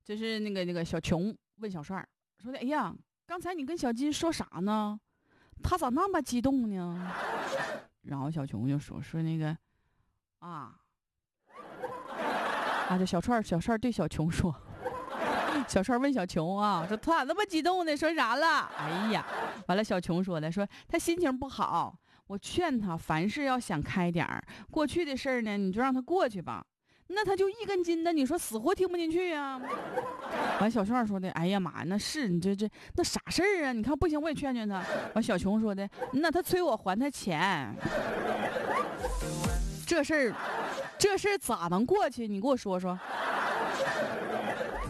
就是那个小琼问小帅说的：“哎呀，刚才你跟小金说啥呢？他咋那么激动呢？”然后小琼就说那个啊，这小帅对小琼说，小帅问小琼啊，说他咋那么激动呢？说啥了？哎呀，完了小琼说他心情不好，我劝他凡事要想开点儿，过去的事儿呢，你就让他过去吧。那他就一根筋的，你说死活听不进去呀。完小帅说的，哎呀妈，那是你那啥事儿啊？你看不行，我也劝劝他。完小琼说的，那他催我还他钱，这事儿咋能过去？你给我说说。